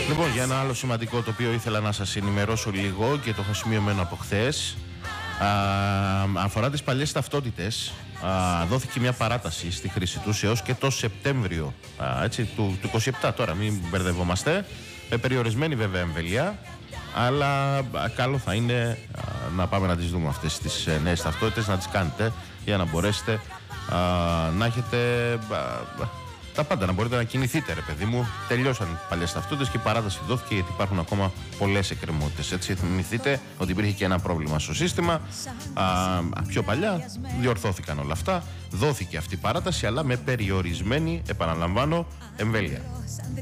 Λοιπόν, για ένα άλλο σημαντικό το οποίο ήθελα να σας ενημερώσω λίγο και το έχω σημειωμένο από χθες, αφορά τις παλιές ταυτότητες. Δόθηκε μια παράταση στη χρήση τους έως και το Σεπτέμβριο του 27, τώρα μην μπερδευόμαστε, με περιορισμένη βέβαια εμβέλεια, αλλά καλό θα είναι να πάμε να τις δούμε αυτές τις νέες ταυτότητες, να τις κάνετε για να μπορέσετε να έχετε τα πάντα, να μπορείτε να κινηθείτε, ρε παιδί μου. Τελειώσαν οι παλιές ταυτότητες και η παράταση δόθηκε γιατί υπάρχουν ακόμα πολλές εκκρεμότητες. Έτσι, θυμηθείτε ότι υπήρχε και ένα πρόβλημα στο σύστημα. Πιο παλιά διορθώθηκαν όλα αυτά. Δόθηκε αυτή η παράταση, αλλά με περιορισμένη, επαναλαμβάνω, εμβέλεια.